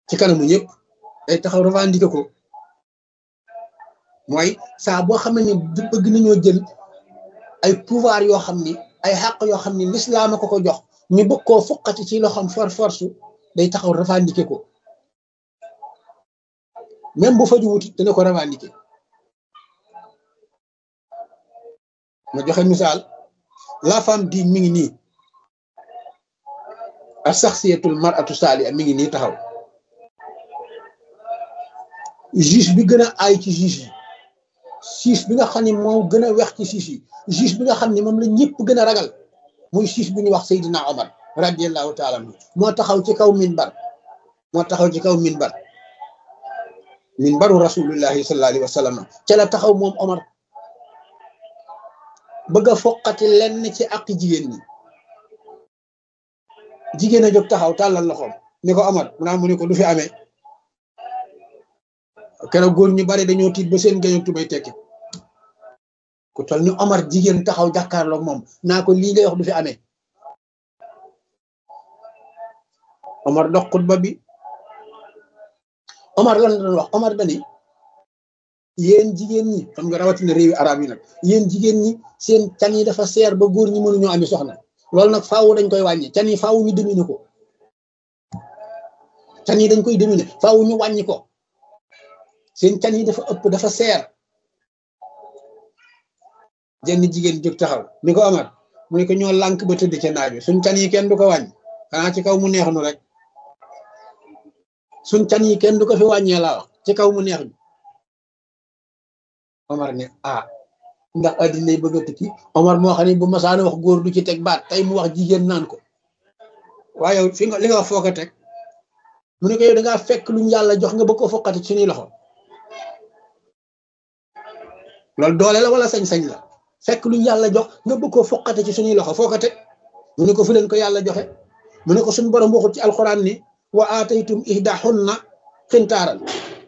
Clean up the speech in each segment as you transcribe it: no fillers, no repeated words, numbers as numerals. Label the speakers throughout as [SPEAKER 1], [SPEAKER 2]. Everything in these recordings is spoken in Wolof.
[SPEAKER 1] ci kanamu ñëpp day taxaw revendiquer ko mooy saa boo xam ne bëgg nañoo jël ay pouvoir yoo xam ni ay xàq yoo xam ni lislaam a ko jox ñu bëgg koo fuqati ci loxoom force day taxaw revendiquer ko même bu faju wuti dina ko revendiquer ma joxe misaal la femme di mi ngi nii ak saxsiyatul mar'atu saaliha mi ngi nii taxaw juge bi gën a aay ci juge yi juge bi nga xam ne moo gën a wex ci juge yi juge bi nga xam ne moom la ñëpp gën a ragal muy juge bi ñuy wax Seydina Omar radiyallahu taala anhu moo taxaw ci kaw minbaru rasulillahi sallallahu alayhi wa sallam ca la taxaw moom Omar bëgg a foqati lenn ci ak jigéen ñi jigéen a jóg taxaw tàllal loxoom ni ko Omar mu ne ko du fi amee keroog góor ñu bari dañoo tiit ba seen gañu tubay tekki ku toll ni Omar jigéen taxaw jàkkaarloog moom naa ko lii ngay wax du fi amee Omar dox xutba bi Omar lan la doon wax Omar dani yéen jigéen ñi xam nga rawatina réewi arab yi nag yéen jigéen ñi seen can yi dafa seer ba góor ñi mënuñoo ami soxna loolu nag faawu dañ koy wàññi can yi faawu ñu dominer ko can yi dañ koy dominer faawu ñu wàññi ko seen can yi dafa ëpp dafa seer jenn jigéen jóg taxaw ni ko Omar mu ne ko ñoo lànk ba tëdd ca naaj bi suñ can yi kenn du ko wàññi xanaa ci kaw mu neex nu rek suñ can yi kenn du ko fi wàññee laa wax ci kaw mu neex ñu Omar ne ndax addina bëgg a tukki Omar moo xam ne bu masaana wax góor du ci teg baat tey mu wax jigéen naan ko waaye fi nga li nga wax foo ko teg mu ne ko yow da ngaa fekk luñ yàlla jox nga bëgg ko foqati suñuy loxo loolu doole la wala sañ-sañ la fekk luñ yàlla jox nga bëgg ko foqati ci suñuy loxo foo ko teg mu ne ko fu leen ko yàlla joxe mu ne ko suñu borom waxut ci alxuraan ni wa aataytum ihdahunna qintaaran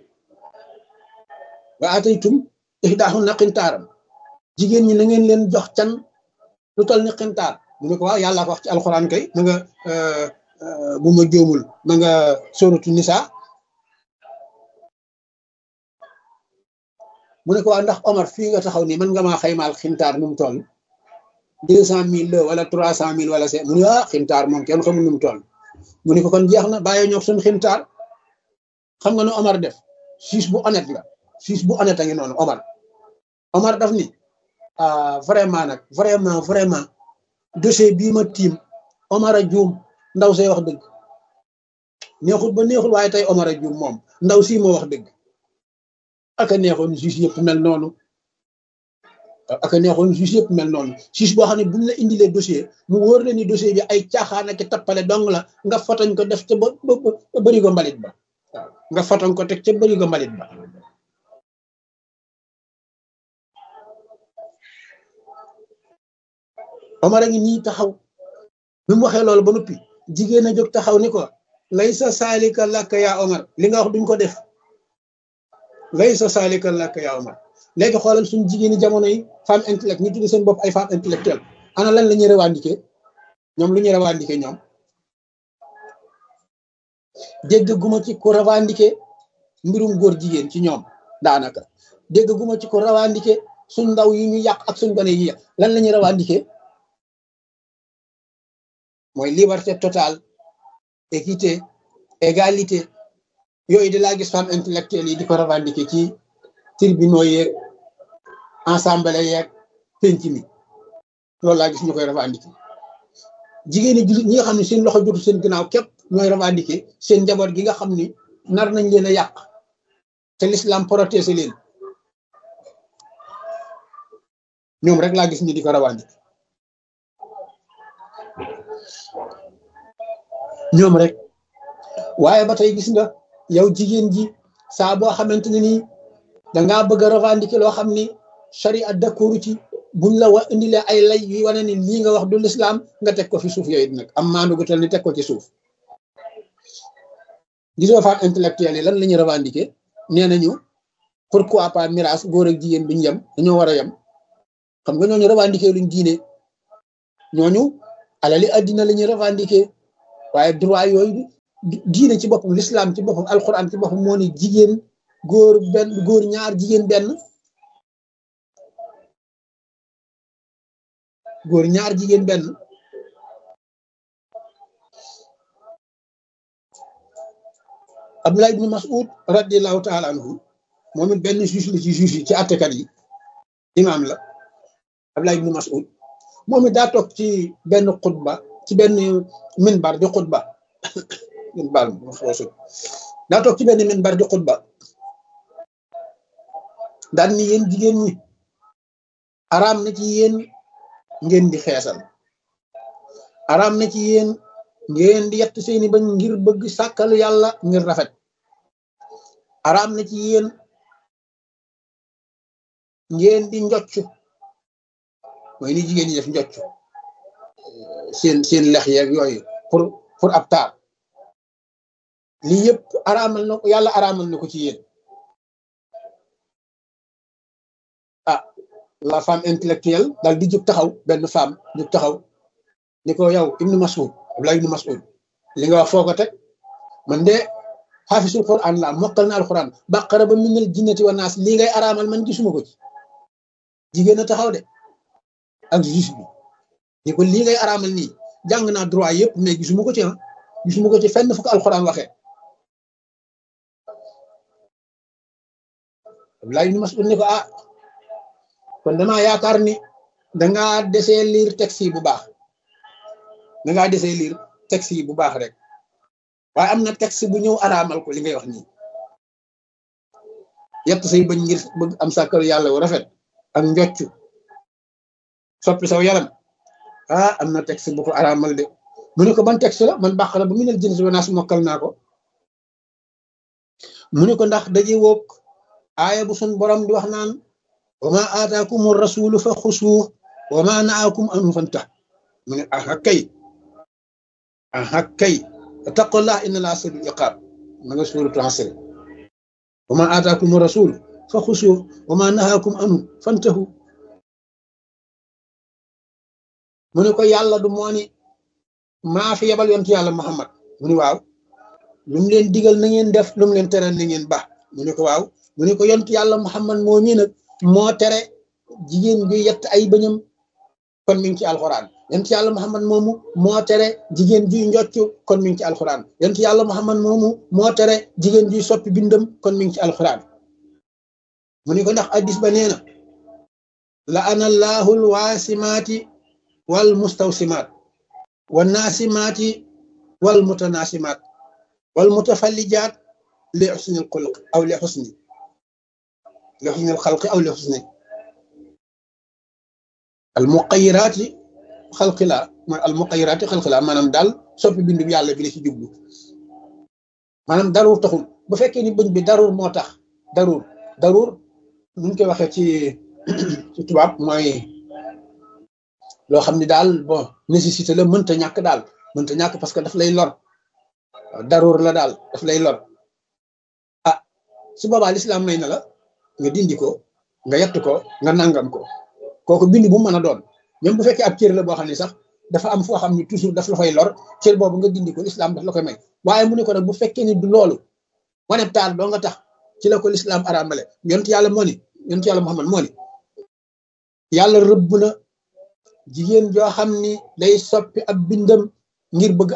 [SPEAKER 1] jigéen ñi na ngeen leen jox can lu toll ni xintaar mu ne ko waaw yàlla ko wax ci alxuraan kay na nga bu ma jóomul na nga sóoratu nisa mu ne ko waaw ndax Omar fii nga taxaw nii mën nga maa xaymaal xintaar nu mu toll 200,000 la wala 300,000 wala mu ne xintaar moom kenn xamul nu mu toll mu ne ko kon jeex na bàyyi ñoo suñ xintaar xam nga nu Omar def siis bu honnête la siis bu honnête a ngi noonu Omar daf ni vraiment nag vraiment dossier bii ma tiim Omar a juum ndaw see wax dëgg neexul ba neexul waaye tey Omar a juum moom ndaw sii moo wax dëgg aka neexoon juge yëpp mel noonu juge boo xam ne buñ la indilee dossier mu wóor la ni dossier bi ay caaxaan ak tappale dong la nga fotoñ ko def ca ba bëri ko mbalit ba waaw nga fotoñ ko teg ca bëri ko mbalit ba Omar a ngi nii taxaw bi mu waxee loolu ba noppi jigéen a jóg taxaw ni ko laysa saalika laka yaa Omar li nga wax duñ ko def laysa saalika laka yaa Omar léegi xoolal suñu jigéeni jamono yi femme intellect ñu tudde seen bopp ay femme intellectuelle ana lan la ñuy revendiquer ñoom lu ñuy revendiquer ñoom dégg guma ci ko revendiquer mbirum góor jigéen ci ñoom daanaka dégg guma ci ko revendiquer suñ ndaw yi ñu yàq ak suñ gone yi yàq lan la ñuy revendiquer mooy liberté totale équité égalité yooyu di laa gis femme intellectuelle yi di ko revendiquer ci tribunaux yeeg ensemble yeeg penc mi loolu laa gis ñu koy revendiquer jigéeni jullit ñi nga xam ne seen loxo jotu seen ginnaaw képp ñooy revendiquer seen njaboot gi nga xam ni nar nañ leen a yàq te l'islam protéger leen ñoom rek laa gis ñu di ko revendiquer ñoom rek waaye ba tey gis nga yow jigéen ji saa boo xamante ne nii dangaa bëgg a revendiquer loo xam ni charia d'accord ci buñ la indilee ay lay yu wane ni lii nga wax du l'islam nga teg ko fi suuf yooyu nag am maandu gu tal ni teg ko ci suuf gisoo femme intellectuelle yi lan la ñuy revendiquer nee nañu pourquoi pas miraas góor ak jigéen duñ yem dañoo war a yem xam nga ñooñu revendiquer luñ diine ñooñu alali addina la ñuy revendiquer waaye droit yooyu diine ci boppam l'islam ci boppam alquran ci boppam moo ne jigéen góor benn góor ñaar jigéen benn góor ñaar jigéen benn Abdullah ibn Mas'ud radiyallahu taala anhu moom it benn juge la ci juge yi ci àttekat yi imaam la Abdullah ibn Mas'ud moom it daa toog ci benn xutba ci benn minbar di xutba minbar daa toog ci benn minbar di xutba daan ni yéen jigéen ñi araam na ci yéen ngeen di xeesal araam na ci yéen ngeen di yett seeni bañ ngir bëgg sàkkal yàlla ngir rafet araam na ci yéen ngeen di njoccu mooy ni jigéen ñi def njoccu seen lex yeeg yooyu pour ab taar lii yëpp araamal na ko yàlla araamal na ko ci yéen ah la femme intellectuelle daal di jóg taxaw benn femme jóg taxaw ni ko yow Ibnu Mas'ud Abdullah ibn Mas'ud li nga wax foo ko teg man de xaafisul quran la mokkal na alquran baqara ba minal jinnati wa naas lii ngay araamal man gisuma ko ci jigéen a taxaw de ak juge bi ni ko lii ngay araamal nii jàng naa droit yëpp mais gisuma ko ci gisuma ko ci fenn fu ko alquran waxee Abdullah ibn Mas'ud ni ko ah kon damaa yaakaar ni dangaa desee lire texte yi bu baax dangaa desee lire texte yi bu baax rek waaye am na texte bu ñëw araamal ko li ngay wax nii yett say bañ ngir bëgg am sàkkaru yàlla wu rafet ak njoccu soppi saw yaram ah am na texte bu ko araamal de mu ne ko ban texte la man bàq la ba minal jinnati wa naas mokkal naa ko mu ne ko ndax daje woog aaya bu sun borom di wax naan wa ma aataakum rasulu fa xusuuh wa ma naakum anhu fantah mu ne aha kay taqullah inna laa sadul iqaab ma nga suuratu Asr wa ma aataakum rasul fa xusuuh wa ma nahaakum anhu fantahu mu ne ko yàlla du moo ni maa fi yebal yontu yàlla Muhammad mu ne waaw lu mu leen digal na ngeen def lu mu leen tere na ngeen ba mu ne ko waaw mu ne ko yontu yàlla Muhammad moo mii nag moo tere jigéen bi yett ay bëñam kon mi ngi ci alxuraan yontu yàlla Muhammad moomu moo tere jigéen juy njoccu kon mi ngi ci alxuraan yontu yàlla Muhammad moomu moo tere jigéen juy soppi bindam kon mi ngi ci alxuraan mu ne ko ndax addis ba nee na la ana allahul waasimaati wal mustawsimaat wa naasimaati wal mutanaasimaat wal mutafallijaat li xusnil xulq aw li xusnil xalqi aw li xusni al muqayyiraati xalqi la mooy al muqayyiraati xalqi la maanaam daal soppi bindu bi yàlla bi la ci jublu maanaam daruur taxul bu fekkee ni bëñ bi daruur moo tax daruur nuñ koy waxee ci tubaab mooy loo xam ne daal bon nécessité la mënta ñàkk daal mënta ñàkk parce que daf lay lor daruur la daal daf lay lor ah su boobaa lislaam may na la nga dindi ko nga yett ko nga nangam ko kooku bind bu mu mën a doon même bu fekkee ab cër la boo xam ne sax dafa am foo xam ne toujours daf la fay lor cër boobu nga dindi ko lislaam daf la koy may waaye mu ne ko nag bu fekkee ni du loolu wane taal doo nga tax ci la ko lislaam araamale yonent yàlla moo ni yonent yàlla Muhammad moo ni yàlla rëbb na jigéen joo xam ni day soppi ab bindam ngir bëgg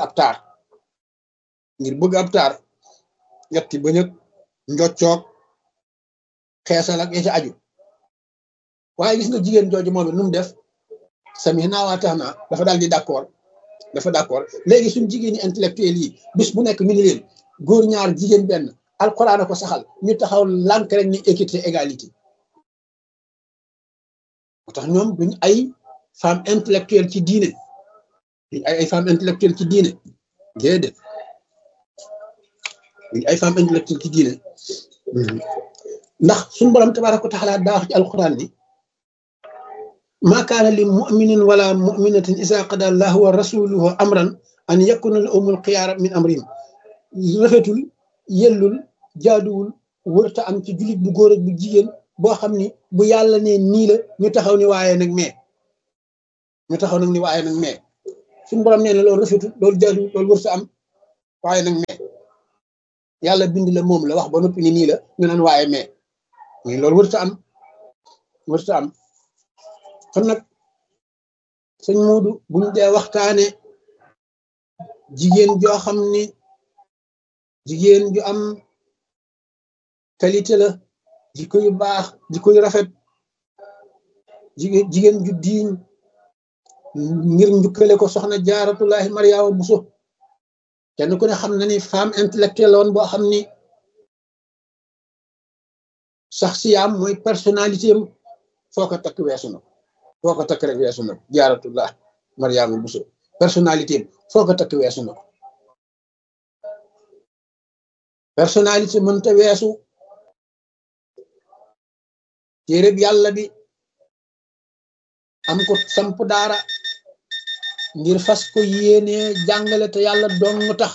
[SPEAKER 1] ab taar yetti ba ñëg njoccoog xeesal ak ya ca aju waaye gis nga jigéen jooju moom it nu mu def samihna wa ata'na dafa daal di d'accord léegi suñ jigéeni intellectuel yi bis bu nekk ñu ni leen góor ñaar jigéen benn alquran a ko saxal ñu taxaw lànk rek ni équité égalité moo tax ñoom duñ ay femme intellectuelle ci diine duñ ay femme intellectuelle ci diine déedéet duñ ay femme intellectuelle ci diine ndax suñu borom tabaaraka wa taala daa wax ci alquran ni ma kaana li muminin wala muminatin isa qada allahu wa rasuluhu amran an yakuna lahumul xiyara min amrihim rafetul yellul jaaduwul wërta am ci jullit bu góor ak bu jigéen boo xam ni bu yàlla ne nii la ñu taxaw ni waaye nag mais suñu borom nee na loolu rafetul loolu jaaduwul loolu wërta am waaye nag mais yàlla bind la moom la wax ba noppi ni nii la ñu naan waaye mais loolu wërta am kon nag sëñ Moodu buñ dee waxtaane jigéen joo xam ni jigéen ju am qualité la jikko yu baax jikko yu rafet jigéen ju diiñ ngir njukkale ko soxna jaaratullahi Mariama Buso kenn ku ne xam na ni femme intellectuelle woon boo xam ni saxsiyaam mooy personnalité am foo ko takk weesu na foo ko takk rek weesu na jaaratullah Mariama Buso personnalité am foo ko takk weesu na personnalité mënta weesu téereb yàlla bi am ko samp daara ngir fas ko yéene jàngale te yàlla dong tax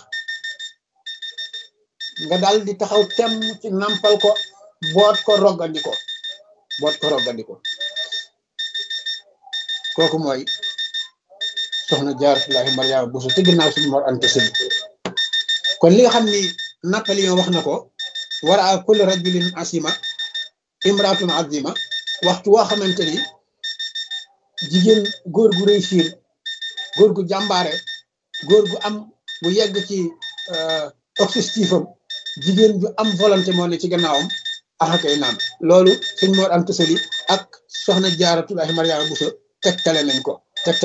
[SPEAKER 1] nga dal di taxaw temm ci nampal ko boot ko roggandiko kooku mooy soxna jaaratullahi Mariama Buso ci ginnaaw suñu Mor Anta Sali kon li nga xam ni Napoléon wax na ko wara a kulli rajulin asima imratun azima waxtu woo xamante ni jigéen góor gu réussir góor gu jàmbaare góor gu am bu yegg ci objectif am jigéen ju am volonté moo ne ci gannaawam axakay naam loolu sëñ Mor Anta Sali ak soxna jaaratullahi Mariama Buso tegtale nañ ko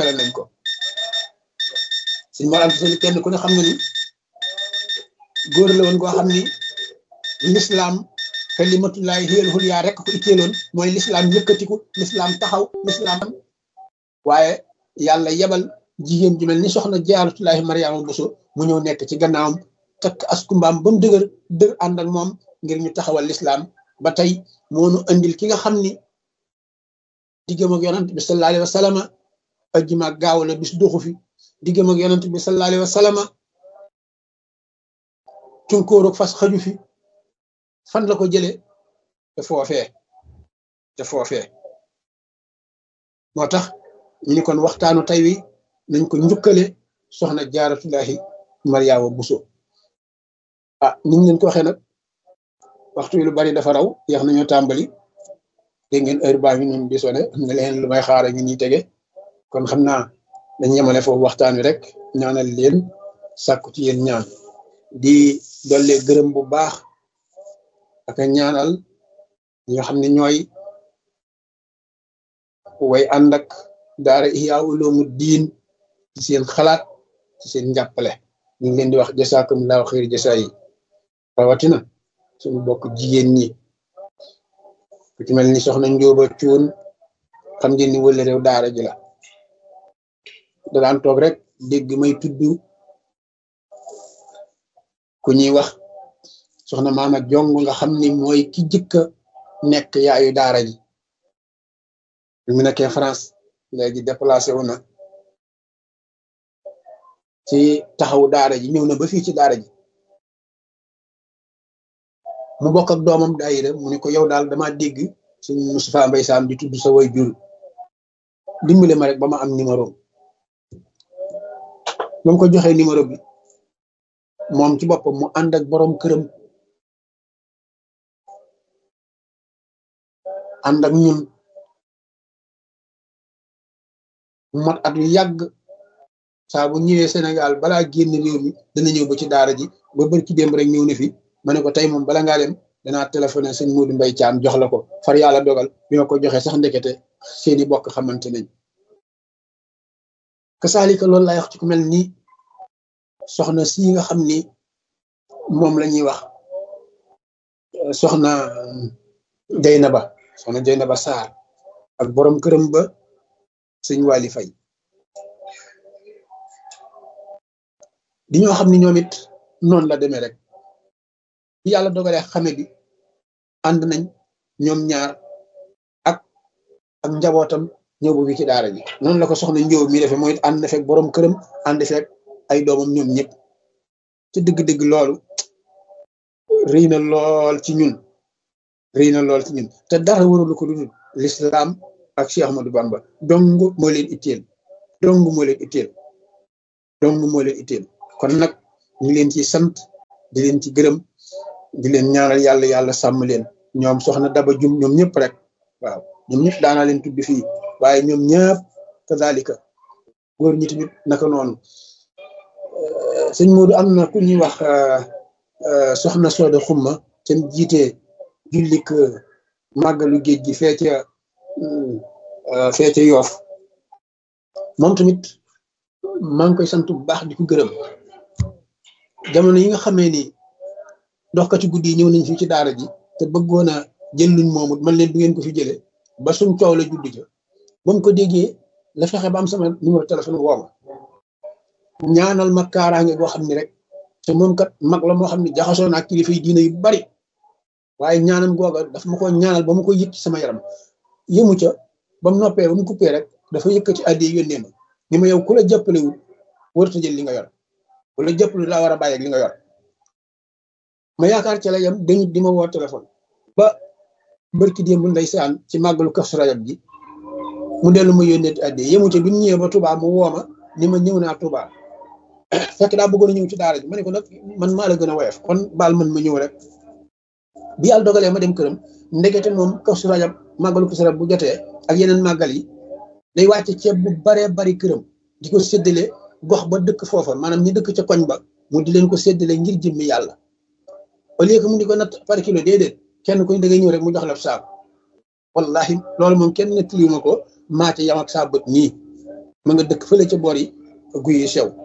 [SPEAKER 1] sëñ Mor Anta Sali kenn ku ne xam na ni góor la woon goo xam ni l'islam kalimatullahi hiyal hulya rek ko itteeloon mooy l'islam yëkkatiku l'islam taxaw l'islam waaye yàlla yebal jigéen ju mel ni soxna jaaratullahi Mariama Buso mu ñëw nekk ci gannaawam takk askumbaam ba mu dëgër ànd ak moom ngir ñu taxawal l'islam ba tey moonu andil ki nga xam ni diggam ak yonent bi sallallahu alayhi wa sallam ajjuma gaaw la bis doxu fi diggam ak yonent bi sallallahu alayhi wa sallam tunkóoroog fas xaju fi fan la ko jële te foofee moo tax ñu ni kon waxtaanu tey wi nañ ko njukkale soxna jaaratullahi Mariama Buso niñ leen ko waxee nag waxtu wi lu bari dafa raw yeex nañoo tàmbali dégg ngeen heure baa ngi noonu di sone am na leen lu may xaara ngi nii tege kon xam naa dañ yemale foofu waxtaan wi rek ñaanal leen sàkku ci yéen ñaan di dollee gërëm bu baax ak ñaanal ñi nga xam ne ñooy way ànd ak daara Ihya Ulumuddin ci seen xalaat ci seen njàppale ñu ngi leen di wax jasaakumullahu xayri jasaa yi rawatina suñu bokk jigéen ñi ku ci mel ni soxna Njóoba Cuun xam ngeen ni wële réew daara ji la da daan toog rek dégg may tudd ku ñuy wax soxna Maama Jong nga xam ni mooy ki jëkka nekk yaayu daara ji bi mu nekkee France léegi déplacé wu na ci taxawu daara ji ñëw na ba fii ci daara ji mu bokk ak doomam daayira mu ne ko yow daal dama dégg suñ Moustapha Mbaye Sam di tudd sa way jur dimbale ma rek ba ma am numéro ba mu ko joxee numéro bi moom ci boppam mu ànd ak borom këram ànd ak ñun mot at yu yàgg saa bu ñëwee Sénégal balaa génn réew mi dana ñëw ba ci daara ji ba bër ci démb rek ñëw na fi ma ne ko tey moom bala ngaa dem danaa téléphoné sëñ Moodu Mbay Caam jox la ko far yàlla dogal bi ma ko joxee sax ndekete seeni bokk xamante nañ kasaalika loolu lay wax ci ku mel ni soxna si nga xam ni moom la ñuy wax soxna Jeynaba Saar ak borom këram ba sëñ Waly Fay di ñoo xam ni ñoom it noonu la demee rek bi yàlla dogalee xame bi ànd nañ ñoom ñaar ak njabootam ñëw bu fi ci daara ji noonu la ko soxna Njóob mi defee mooy ànd na fekk borom këram ànd fekk ay doomam ñoom ñëpp ci dëgg-dëgg loolu rëy na lool ci ñun te dara warul ko dudul l'islam ak Cheikh Ahmadou Bamba dong moo leen itteel kon nag ñu leen ci sant di leen ci gërëm di leen ñaanal yàlla yàlla sàmm leen ñoom soxna Daba Jum ñoom ñëpp rek waaw ñoom ñëpp daanaa leen tudd fii waaye ñoom ñëpp kazalika góor ñi tamit naka noonu sëñ Modou am na ku ñuy wax soxna Sooda Xumma te jiite jullik màggalu géej gi fee ca Yoof moom tamit maa ngi koy sant bu baax di ko gërëm jamono yi nga xamee ni doxkati guddi yi ñëw nañ fii ci daara ji te bëggoon a jël luñ moomut man leen du ngeen ko fi jëlee ba suñ coow la judd ca ba mu ko déggee la fexe ba am sama numéro téléphone wooma ñaanal ma kaaraange boo xam ne rek te moom kat mag la moo xam ne jaxasoo naa kilifa yi diina yu bari waaye ñaanam googa daf ma ko ñaanal ba ma ko yëg ci sama yaram yëmu ca ba mu noppee ba mu coupé rek dafa yëkkati addi yónnee ma ni ma yow ku la jàppalewul warut a jël li nga yor ku la jàppale daa war a bàyyi ak li nga yor ma yaakaar ca la yam dañu di ma woo téléphone ba barki démb ndeysaan ci màggalu Kazu Rajab ji mu dellu ma yónnee addi yëmu ca bi mu ñëwee ba Touba mu woo ma ni ma ñëw naa Touba fekk daa bëggoon a ñëw ci daara ji ma ne ko nag man maa la gën a woyof kon baal man ma ñëw rek bi yàlla dogalee ma dem këram ndekete moom Kazu Rajab màggalu Kazu Rajab bu jotee ak yeneen màggal yi day wàcce ceeb bu baree bari këram di ko séddale gox ba dëkk foofa maanaam ñi dëkk ca koñ ba mu di leen ko séddale ngir jëmmi yàlla au lieu que mu di ko natt par kilo déedéet kenn ku ne da ngay ñëw rek mu jox la saako wallahi loolu moom kenn nettali ma ko maa ca yam ak saa bët nii ma nga dëkk fële ca boor yi guy yi sew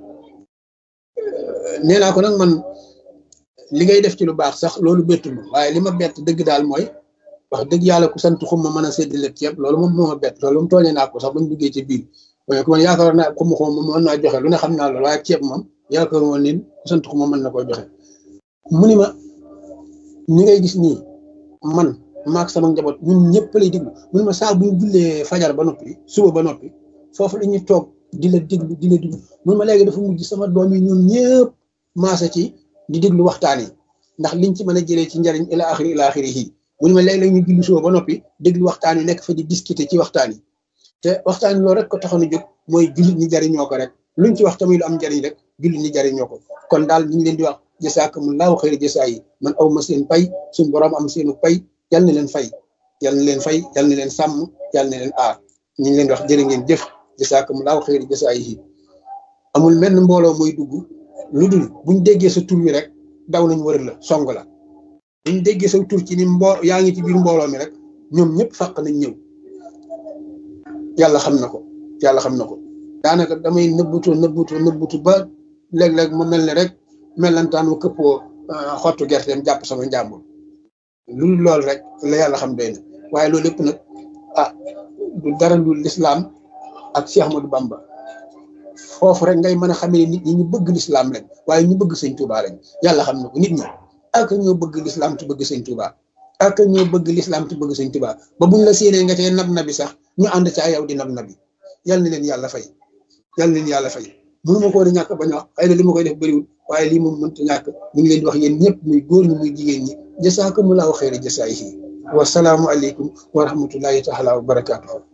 [SPEAKER 1] nee naa ko nag man li ngay def ci lu baax sax loolu bettu ma waaye li ma bett dëgg daal mooy wax dëgg yàlla ku sant xum ma mën a séddale ceeb loolu moom moo ma bett loolu moom tooñee naa ko sax bañ duggee ci biir waaye ku man yaakaar naa xum ma mën naa joxe lu ne xam naa loolu waaye ceeb moom yaakaar woon ni ku sant xum ma mën na koo joxe mu ni ma ñi ngay gis nii man maak sama njaboot ñun ñëpp lay déglu mu ni ma saa bu ñu jullee fajar ba noppi suba ba noppi foofu la ñuy toog di la déglu mun ma léegi dafa mujj sama doom yi ñun ñëpp maasa ci di déglu waxtaan yi ndax liñ ci mën a jëlee ci njariñ ila axiri yi mun ma léegi ñu julli suba ba noppi déglu waxtaan yi nekk fa di discuter ci waxtaan yi te waxtaan yi loolu rek ko taxoon a jóg mooy jullit ñi jariñoo ko rek luñ ci wax tamit lu am njariñ rek jullit ñi jariñoo ko kon daal ñu ngi leen di wax jasaakumullahu xayri jasaa yi man aw ma seen pay suñ borom am seenu pay yal na leen fay yal na leen fay yal na leen sàmm yal na leen aar ñu ngi leen di wax jërë ngeen jëf jasaakumullahu xayri jasaa yi amul menn mbooloo mooy dugg lu dul buñ déggee sa tur wi rek daw nañ wër la song la buñ déggee sa tur ci ni yaa ngi ci biir mbooloo mi rek ñoom ñëpp fàq nañ ñëw yàlla xam na ko daanaka damay nëbbutu ba léeg-léeg mu mel ne rek melantaan mu këppoo xottu gerteem jàpp sama njàmbur loolu rek la yàlla xam doy na waaye loolu lépp nag du dara lu lislaam ak Cheikh Ahmadou Bamba foofu rek ngay mën a xamee nit ñi ñu bëgg lislaam lañ waaye ñu bëgg sëñ Touba lañ yàlla xam na ko nit ñi ak ñoo bëgg lislaam te bëgg sëñ Touba ak ñoo bëgg lislaam te bëgg sëñ Touba ba buñ la séenee nga tey nab nabi sax ñu ànd ca yow di nab nabi yal na leen yàlla fay mënu ma ko war a ñàkk bañ a wax xëy na li ma koy def bëriwul waaye lii moom mënta ñàkk ñu ngi leen di wax yéen ñëpp muy góor ñi muy jigéen ñi jasaakumullahu xayra jasaayihi wa salaamu aleykum wa rahmatullahi taala wa barakaatuhu